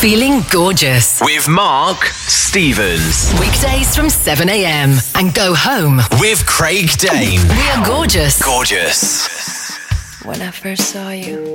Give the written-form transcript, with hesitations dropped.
Feeling gorgeous. With Mark Stevens. Weekdays from 7 a.m. and go home With Craig Dane. We are gorgeous. Gorgeous. When I first saw you,